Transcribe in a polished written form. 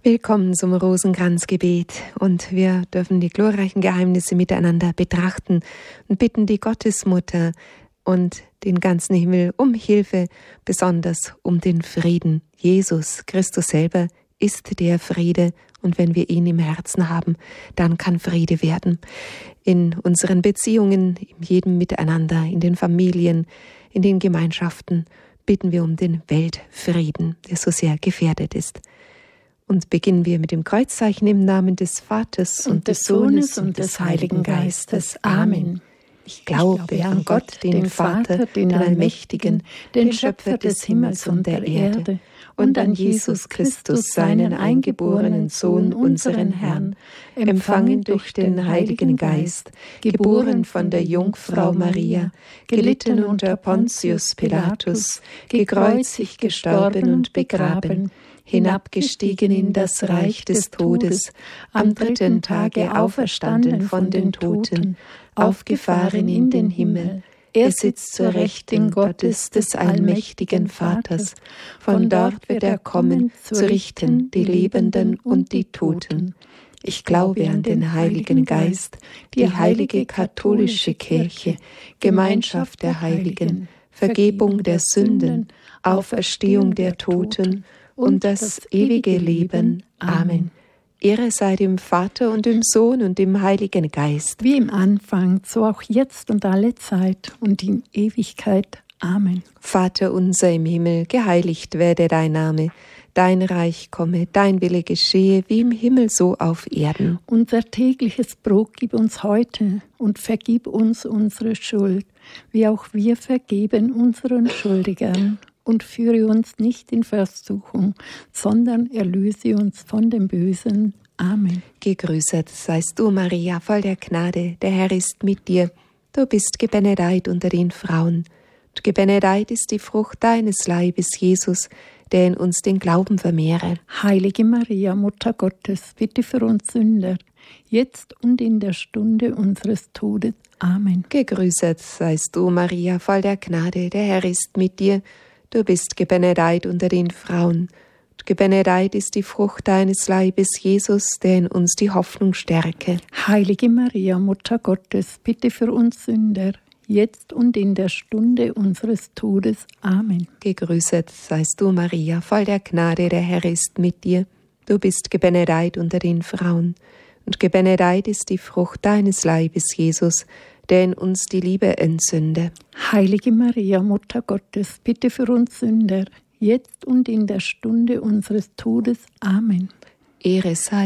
Willkommen zum Rosenkranzgebet und wir dürfen die glorreichen Geheimnisse miteinander betrachten und bitten die Gottesmutter und den ganzen Himmel um Hilfe, besonders um den Frieden. Jesus Christus selber ist der Friede und wenn wir ihn im Herzen haben, dann kann Friede werden. In unseren Beziehungen, in jedem Miteinander, in den Familien, in den Gemeinschaften bitten wir um den Weltfrieden, der so sehr gefährdet ist. Und beginnen wir mit dem Kreuzzeichen im Namen des Vaters und des Sohnes und des Heiligen Geistes. Amen. Ich glaube an Gott, den Vater, den Allmächtigen, den Schöpfer des Himmels und der Erde, und an Jesus Christus, seinen eingeborenen Sohn, unseren Herrn, empfangen durch den Heiligen Geist, geboren von der Jungfrau Maria, gelitten unter Pontius Pilatus, gekreuzigt, gestorben und begraben, hinabgestiegen in das Reich des Todes, am dritten Tage auferstanden von den Toten, aufgefahren in den Himmel. Er sitzt zur Rechten Gottes des allmächtigen Vaters. Von dort wird er kommen, zu richten die Lebenden und die Toten. Ich glaube an den Heiligen Geist, die heilige katholische Kirche, Gemeinschaft der Heiligen, Vergebung der Sünden, Auferstehung der Toten und das ewige Leben. Amen. Ehre sei dem Vater und dem Sohn und dem Heiligen Geist. Wie im Anfang, so auch jetzt und alle Zeit und in Ewigkeit. Amen. Vater unser im Himmel, geheiligt werde dein Name. Dein Reich komme, dein Wille geschehe, wie im Himmel so auf Erden. Unser tägliches Brot gib uns heute und vergib uns unsere Schuld, wie auch wir vergeben unseren Schuldigern. Und führe uns nicht in Versuchung, sondern erlöse uns von dem Bösen. Amen. Gegrüßet seist du, Maria, voll der Gnade, der Herr ist mit dir. Du bist gebenedeit unter den Frauen. Und gebenedeit ist die Frucht deines Leibes, Jesus, der in uns den Glauben vermehre. Heilige Maria, Mutter Gottes, bitte für uns Sünder, jetzt und in der Stunde unseres Todes. Amen. Gegrüßet seist du, Maria, voll der Gnade, der Herr ist mit dir. Du bist gebenedeit unter den Frauen. Und gebenedeit ist die Frucht deines Leibes, Jesus, der in uns die Hoffnung stärke. Heilige Maria, Mutter Gottes, bitte für uns Sünder, jetzt und in der Stunde unseres Todes. Amen. Gegrüßet seist du, Maria, voll der Gnade, der Herr ist mit dir. Du bist gebenedeit unter den Frauen. Und gebenedeit ist die Frucht deines Leibes, Jesus, der in uns die Liebe entzünde. Heilige Maria, Mutter Gottes, bitte für uns Sünder, jetzt und in der Stunde unseres Todes. Amen. Ehre sei